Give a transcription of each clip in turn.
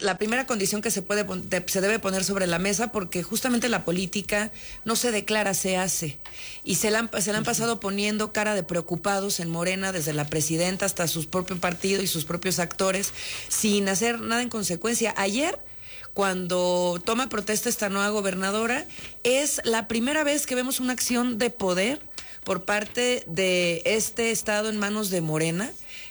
la primera condición que se debe poner sobre la mesa, porque justamente la política no se declara, se hace. Y se la han pasado poniendo cara de preocupados en Morena, desde la presidenta hasta su propio partido y sus propios actores, sin hacer nada en consecuencia. Ayer, cuando toma protesta esta nueva gobernadora, es la primera vez que vemos una acción de poder por parte de este estado en manos de Morena.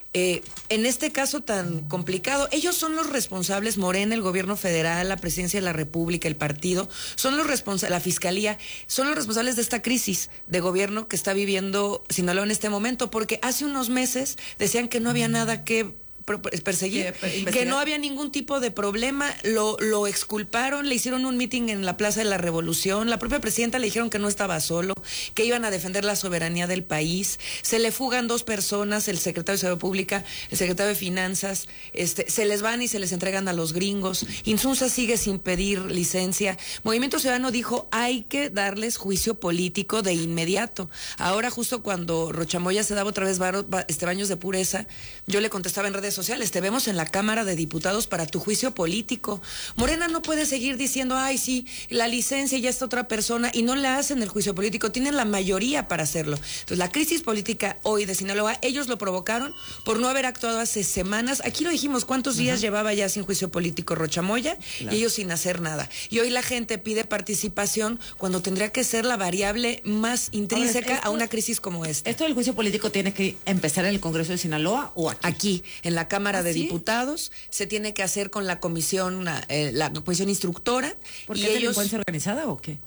En este caso tan complicado, ellos son los responsables, Morena, el gobierno federal, la presidencia de la República, el partido, son los responsables, la fiscalía, son los responsables de esta crisis de gobierno que está viviendo Sinaloa en este momento, porque hace unos meses decían que no había nada que perseguir, que no había ningún tipo de problema, lo exculparon, le hicieron un meeting en la Plaza de la Revolución, la propia presidenta le dijeron que no estaba solo, que iban a defender la soberanía del país, se le fugan 2 personas, el secretario de Seguridad Pública, el secretario de Finanzas, se les van y se les entregan a los gringos, Insunza sigue sin pedir licencia, Movimiento Ciudadano dijo hay que darles juicio político de inmediato. Ahora justo cuando Rochamoya se daba otra vez baños de pureza, yo le contestaba en redes sociales, te vemos en la Cámara de Diputados para tu juicio político. Morena no puede seguir diciendo, ay, sí, la licencia ya está otra persona, y no le hacen el juicio político, tienen la mayoría para hacerlo. Entonces, la crisis política hoy de Sinaloa, ellos lo provocaron por no haber actuado hace semanas. Aquí lo dijimos, ¿cuántos días llevaba ya sin juicio político Rochamoya? Claro. Y ellos sin hacer nada. Y hoy la gente pide participación cuando tendría que ser la variable más intrínseca a una crisis como esta. ¿Esto del juicio político tiene que empezar en el Congreso de Sinaloa o aquí? Aquí, en la Cámara de Diputados, se tiene que hacer con la comisión instructora. ¿Por qué delincuencia organizada o qué?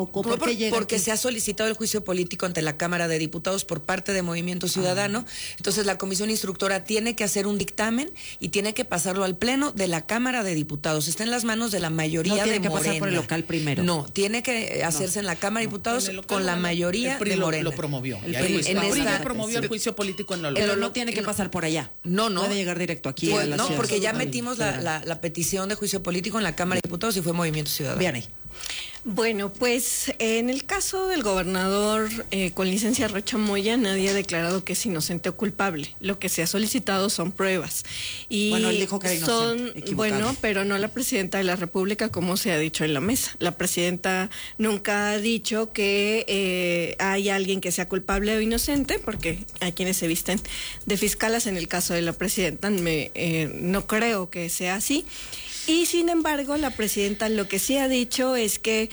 Porque se ha solicitado el juicio político ante la Cámara de Diputados por parte de Movimiento Ciudadano. Entonces la comisión instructora tiene que hacer un dictamen y tiene que pasarlo al Pleno de la Cámara de Diputados. Está en las manos de la mayoría de Morena. No tiene que pasar por el local primero. No, tiene que hacerse en la Cámara de Diputados con la mayoría de Morena. Lo promovió. El PRI promovió el juicio político en lo local. Pero no tiene que pasar por allá. No. Puede llegar directo aquí. No, porque ya metimos la petición de juicio político en la Cámara de Diputados y fue Movimiento Ciudadano. Bien ahí. Bueno, pues en el caso del gobernador con licencia Rochamoya, nadie ha declarado que es inocente o culpable. Lo que se ha solicitado son pruebas. Y bueno, él dijo que era inocente, bueno, pero no la presidenta de la República, como se ha dicho en la mesa. La presidenta nunca ha dicho que hay alguien que sea culpable o inocente, porque hay quienes se visten de fiscalas. En el caso de la presidenta, no creo que sea así. Y sin embargo, la presidenta lo que sí ha dicho es que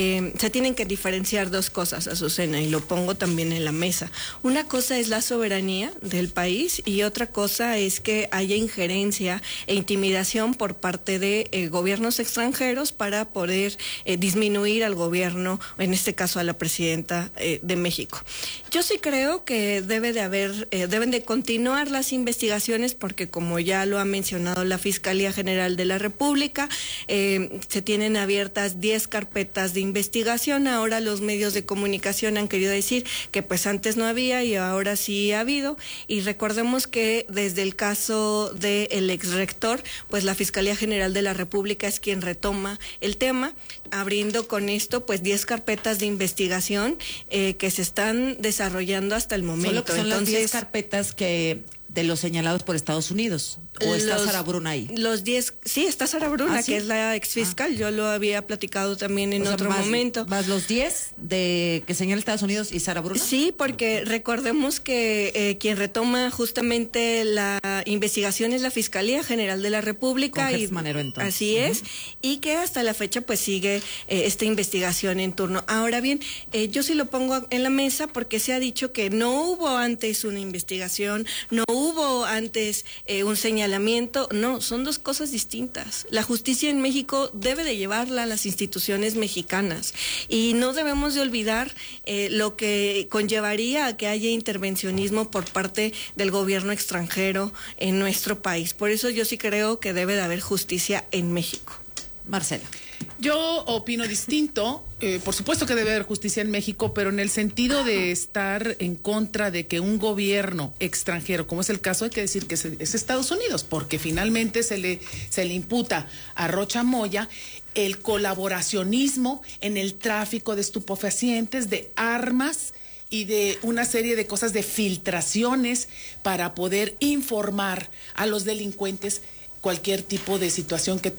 se tienen que diferenciar 2 cosas, Azucena, y lo pongo también en la mesa. Una cosa es la soberanía del país y otra cosa es que haya injerencia e intimidación por parte de gobiernos extranjeros para poder disminuir al gobierno, en este caso a la presidenta de México. Yo sí creo que deben de continuar las investigaciones porque, como ya lo ha mencionado la Fiscalía General de la República, se tienen abiertas 10 carpetas de investigación. Ahora los medios de comunicación han querido decir que pues antes no había y ahora sí ha habido. Y recordemos que desde el caso del exrector, pues la Fiscalía General de la República es quien retoma el tema, abriendo con esto pues 10 carpetas de investigación que se están desarrollando hasta el momento. Solo que son las 10 carpetas de los señalados por Estados Unidos. ¿O está Sara Bruna ahí? Los 10, sí, está Sara Bruna, ¿sí? Que es la exfiscal. Yo lo había platicado también en otro momento. ¿Más los 10 que señala Estados Unidos y Sara Bruna? Sí, porque recordemos que quien retoma justamente la investigación es la Fiscalía General de la República. Con Manero, entonces. Así es, y que hasta la fecha pues sigue esta investigación en turno. Ahora bien, yo sí lo pongo en la mesa porque se ha dicho que no hubo antes una investigación, no hubo antes un señalamiento. No, son 2 cosas distintas. La justicia en México debe de llevarla a las instituciones mexicanas y no debemos de olvidar lo que conllevaría a que haya intervencionismo por parte del gobierno extranjero en nuestro país. Por eso yo sí creo que debe de haber justicia en México. Marcela. Yo opino distinto. Por supuesto que debe haber justicia en México, pero en el sentido de estar en contra de que un gobierno extranjero, como es el caso, hay que decir que es Estados Unidos, porque finalmente se le imputa a Rochamoya el colaboracionismo en el tráfico de estupefacientes, de armas y de una serie de cosas, de filtraciones para poder informar a los delincuentes cualquier tipo de situación que